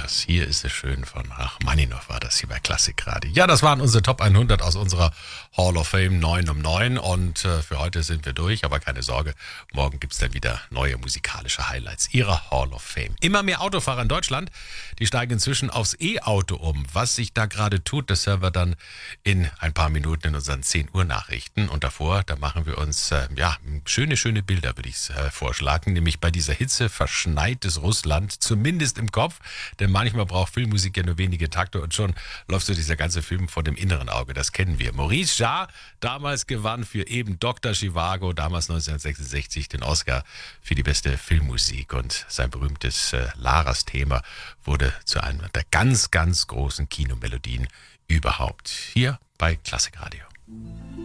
das. Hier ist es schön von Rachmaninow war das hier bei Klassikradio. Ja, das waren unsere Top 100 aus unserer Hall of Fame 9 um 9 und für heute sind wir durch, aber keine Sorge, morgen gibt's dann wieder neue musikalische Highlights ihrer Hall of Fame. Immer mehr Autofahrer in Deutschland, die steigen inzwischen aufs E-Auto um. Was sich da gerade tut, das hören wir dann in ein paar Minuten in unseren 10 Uhr Nachrichten und davor, da machen wir uns schöne Bilder, würde ich vorschlagen, nämlich bei dieser Hitze verschneites Russland, zumindest im Kopf, denn manchmal braucht Filmmusik ja nur wenige Takte und schon läuft so dieser ganze Film vor dem inneren Auge, das kennen wir. Maurice Jarre damals gewann für eben Dr. Zhivago, damals 1966, den Oscar für die beste Filmmusik und sein berühmtes Laras-Thema wurde zu einer der ganz, ganz großen Kinomelodien überhaupt. Hier bei Klassikradio.